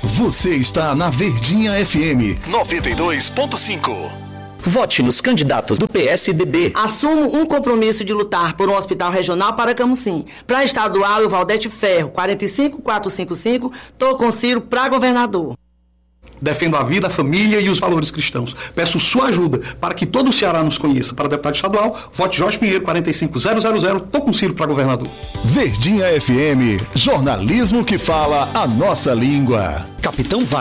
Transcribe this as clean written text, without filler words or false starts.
Você está na Verdinha FM 92.5. Vote nos candidatos do PSDB. Assumo um compromisso de lutar por um hospital regional para Camusim. Para estadual, o Valdete Ferro, 45455, tô com Ciro para governador. Defendo a vida, a família e os valores cristãos. Peço sua ajuda para que todo o Ceará nos conheça. Para deputado estadual, vote Jorge Pinheiro, 45000. Tô com Ciro para governador. Verdinha FM, jornalismo que fala a nossa língua. Capitão